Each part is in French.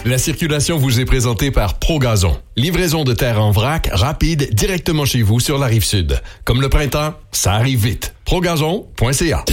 La circulation vous est présentée par ProGazon. Livraison de terre en vrac, rapide, directement chez vous sur la Rive-Sud. Comme le printemps, ça arrive vite. ProGazon.ca.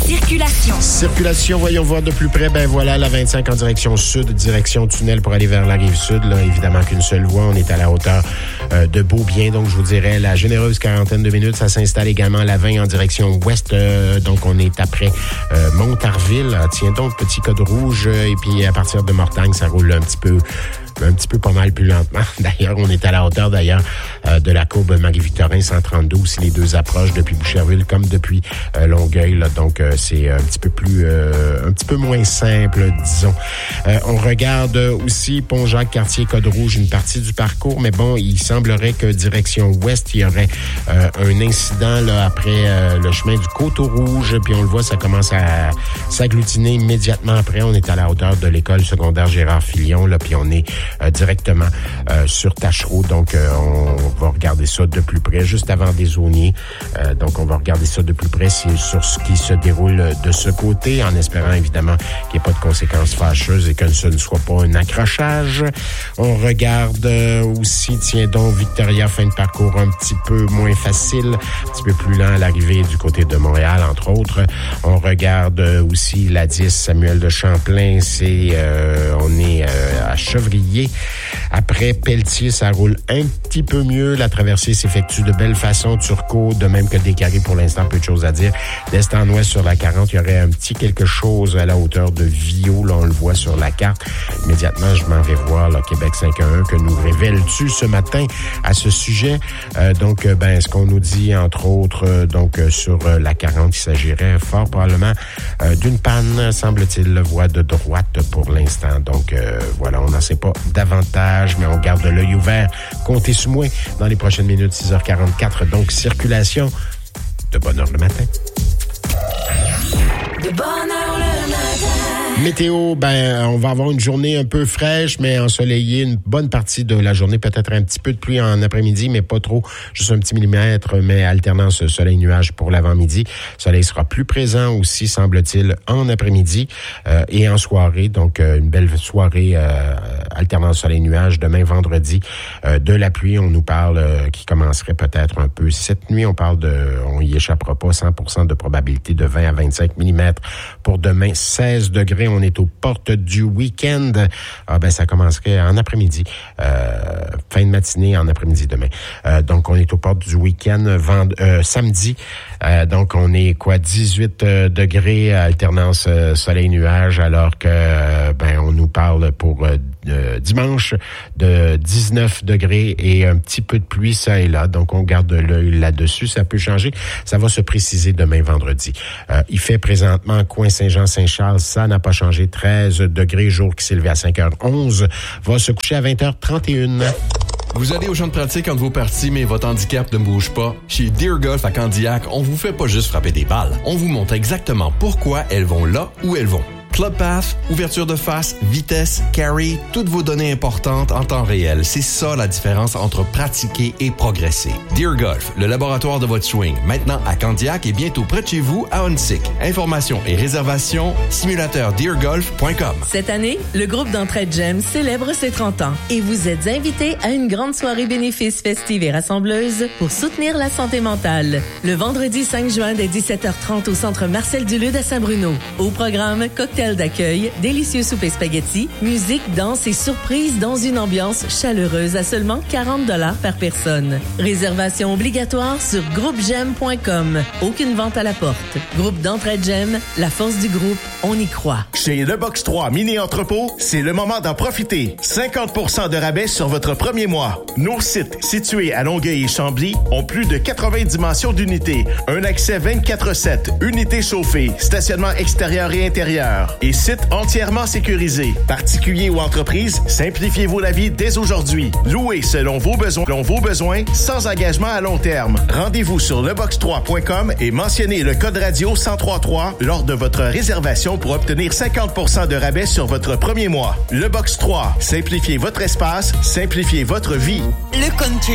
Circulation, voyons voir de plus près. Ben voilà, la 25 en direction sud, direction tunnel pour aller vers la Rive-Sud. Là, évidemment qu'une seule voie. On est à la hauteur de Beaubien. Donc, je vous dirais, la généreuse quarantaine de minutes. Ça s'installe également la 20 en direction ouest. Donc, on est après Montarville. Tiens donc, petit code rouge. Et puis, à partir de Mortagne, ça roule un petit peu pas mal plus lentement. D'ailleurs, on est à la hauteur de la courbe Marie-Victorin 132, si les deux approches depuis Boucherville comme depuis Longueuil. Là. Donc, c'est un petit peu moins simple, disons. On regarde aussi Pont-Jacques-Cartier, code rouge, une partie du parcours. Mais bon, il semblerait que direction ouest, il y aurait un incident là après le chemin du Coteau-Rouge. Puis on le voit, ça commence à s'agglutiner immédiatement après. On est à la hauteur de l'école secondaire Gérard-Filion. Là, puis on est directement sur Tachereau. Donc, on va regarder ça de plus près, juste avant des Auniers. Donc, on va regarder ça de plus près sur ce qui se déroule de ce côté, en espérant évidemment qu'il n'y ait pas de conséquences fâcheuses et que ce ne soit pas un accrochage. On regarde aussi, tiens donc, Victoria, fin de parcours un petit peu moins facile, un petit peu plus lent à l'arrivée du côté de Montréal, entre autres. On regarde aussi la 10 Samuel de Champlain, on est à Chevrier. Après Pelletier, ça roule un petit peu mieux. La traversée s'effectue de belle façon. Turcot, de même que Descaries, pour l'instant, peu de choses à dire. D'est en ouest sur la 40, il y aurait un petit quelque chose à la hauteur de Viau. Là, on le voit sur la carte. Immédiatement, je m'en vais voir là, Québec 511 que nous révèles-tu ce matin à ce sujet. Ce qu'on nous dit, entre autres, sur la 40, il s'agirait fort probablement d'une panne, semble-t-il, voie de droite pour l'instant. Donc, voilà, on n'en sait pas davantage, mais on garde l'œil ouvert. Comptez sur moi dans les prochaines minutes, 6h44. Donc, circulation de bonne heure le matin. De bonne heure le matin. Météo, on va avoir une journée un peu fraîche, mais ensoleillée, une bonne partie de la journée, peut-être un petit peu de pluie en après-midi, mais pas trop, juste un petit millimètre, mais alternance soleil-nuage pour l'avant-midi. Le soleil sera plus présent aussi, semble-t-il, en après-midi et en soirée, donc une belle soirée alternance soleil-nuage. Demain, vendredi, de la pluie, on nous parle qui commencerait peut-être un peu cette nuit, on y échappera pas, 100% de probabilité de 20 à 25 millimètres pour demain, 16 degrés. On est aux portes du week-end. Ça commencerait en après-midi. Fin de matinée en après-midi demain. Donc, on est aux portes du week-end samedi. Donc, on est 18 degrés, alternance soleil-nuage, alors que on nous parle pour dimanche de 19 degrés et un petit peu de pluie ça et là. Donc, on garde l'œil là-dessus. Ça peut changer. Ça va se préciser demain vendredi. Il fait présentement coin Saint-Jean-Saint-Charles. Ça n'a pas changé. 13 degrés, jour qui s'est levé à 5h11. Va se coucher à 20h31. Vous allez au champ de pratique entre vos parties, mais votre handicap ne bouge pas. Chez Deer Golf à Candiac, on vous fait pas juste frapper des balles. On vous montre exactement pourquoi elles vont là où elles vont. Club Path, ouverture de face, vitesse, carry, toutes vos données importantes en temps réel. C'est ça la différence entre pratiquer et progresser. Deer Golf, le laboratoire de votre swing, maintenant à Candiac et bientôt près de chez vous à Huntsic. Informations et réservations, simulateurdeergolf.com. Cette année, le groupe d'entraide GEM célèbre ses 30 ans et vous êtes invités à une grande soirée bénéfice festive et rassembleuse pour soutenir la santé mentale. Le vendredi 5 juin dès 17h30 au centre Marcel Dulude à Saint-Bruno. Au programme, cocktail d'accueil, délicieux souper spaghetti, musique, danse et surprise dans une ambiance chaleureuse à seulement 40$ par personne. Réservation obligatoire sur groupegem.com. Aucune vente à la porte. Groupe d'entraide GEM, la force du groupe, on y croit. Chez Le Box 3 Mini Entrepôt, c'est le moment d'en profiter. 50% de rabais sur votre premier mois. Nos sites situés à Longueuil et Chambly ont plus de 80 dimensions d'unités, un accès 24/7, unités chauffées, stationnement extérieur et intérieur. Et site entièrement sécurisé. Particuliers ou entreprises, simplifiez-vous la vie dès aujourd'hui. Louez selon vos besoins, sans engagement à long terme. Rendez-vous sur lebox3.com et mentionnez le code radio 1033 lors de votre réservation pour obtenir 50% de rabais sur votre premier mois. Le Box 3, simplifiez votre espace, simplifiez votre vie. Le country